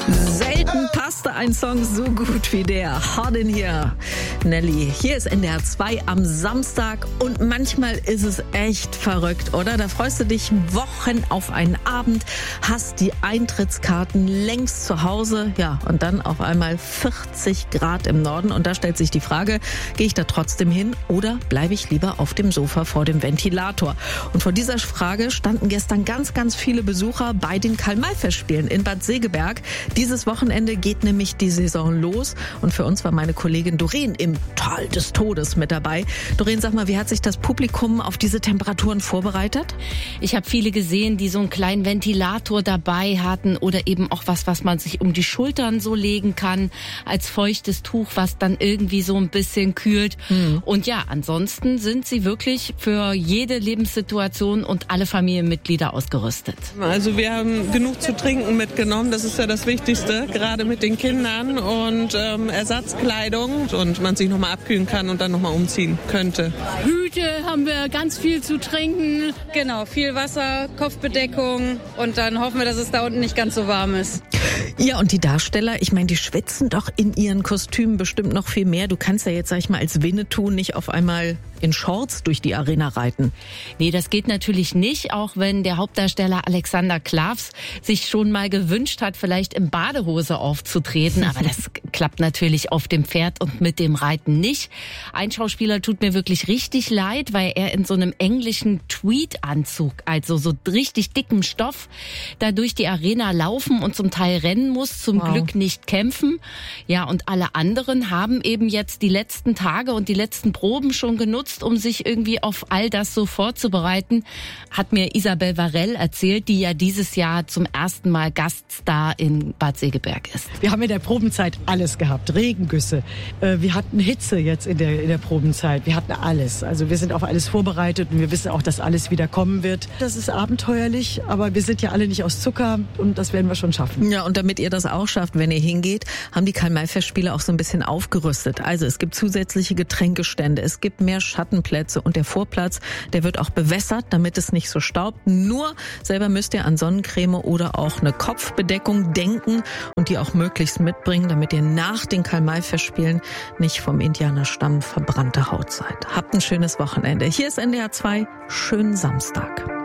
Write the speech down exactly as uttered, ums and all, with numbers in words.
Selten passte ein Song so gut wie der. Hard in Here, Nelly. Hier ist N D R zwei am Samstag und manchmal ist es echt verrückt, oder? Da freust du dich Wochen auf einen Abend, hast die Eintrittskarten längst zu Hause, ja, und dann auf einmal vierzig Grad im Norden und da stellt sich die Frage, gehe ich da trotzdem hin oder bleibe ich lieber auf dem Sofa vor dem Ventilator? Und vor dieser Frage standen gestern ganz, ganz viele Besucher bei den Karl-May-Festspielen in Bad Segeberg. Dieses Wochenende geht nämlich die Saison los und für uns war meine Kollegin Doreen im Tal des Todes mit dabei. Doreen, sag mal, wie hat sich das Publikum auf diese Temperaturen vorbereitet? Ich habe viele gesehen, die so einen kleinen Ventilator dabei hatten oder eben auch was, was man sich um die Schultern so legen kann, als feuchtes Tuch, was dann irgendwie so ein bisschen kühlt. Mhm. Und ja, ansonsten sind sie wirklich für jede Lebenssituation und alle Familienmitglieder ausgerüstet. Also wir haben genug zu trinken mitgenommen, das ist ja das Wichtigste, gerade mit den Kindern und ähm, Ersatzkleidung und man sich nochmal abkühlen kann und dann nochmal umziehen könnte. Hüte haben wir, ganz viel zu trinken. Genau, viel Wasser, Kopfbedeckung und dann hoffen wir, dass es da unten nicht ganz so warm ist. Ja, und die Darsteller, ich meine, die schwitzen doch in ihren Kostümen bestimmt noch viel mehr. Du kannst ja jetzt, sag ich mal, als Winnetou nicht auf einmal in Shorts durch die Arena reiten. Nee, das geht natürlich nicht, auch wenn der Hauptdarsteller Alexander Klavs sich schon mal gewünscht hat, vielleicht in Badehose aufzutreten. Aber das klappt natürlich auf dem Pferd und mit dem Reiten nicht. Ein Schauspieler tut mir wirklich richtig leid, weil er in so einem englischen Tweedanzug, also so richtig dickem Stoff, da durch die Arena laufen und zum Teil rennen muss, zum wow. Glück nicht kämpfen. Ja, und alle anderen haben eben jetzt die letzten Tage und die letzten Proben schon genutzt, um sich irgendwie auf all das so vorzubereiten, hat mir Isabel Varell erzählt, die ja dieses Jahr zum ersten Mal Gaststar in Bad Segeberg ist. Wir haben in der Probenzeit alles gehabt, Regengüsse. Wir hatten Hitze jetzt in der, in der Probenzeit. Wir hatten alles. Also wir sind auf alles vorbereitet und wir wissen auch, dass alles wieder kommen wird. Das ist abenteuerlich, aber wir sind ja alle nicht aus Zucker und das werden wir schon schaffen. Ja, und damit ihr das auch schafft, wenn ihr hingeht, haben die Karl-May-Festspiele auch so ein bisschen aufgerüstet. Also es gibt zusätzliche Getränkestände, es gibt mehr Schattenplätze und der Vorplatz, der wird auch bewässert, damit es nicht so staubt. Nur selber müsst ihr an Sonnencreme oder auch eine Kopfbedeckung denken und die auch möglichst mitbringen, damit ihr nach den Karl-May-Festspielen nicht vom Indianerstamm verbrannte Haut seid. Habt ein schönes Wochenende. Hier ist N D R zwei. Schönen Samstag.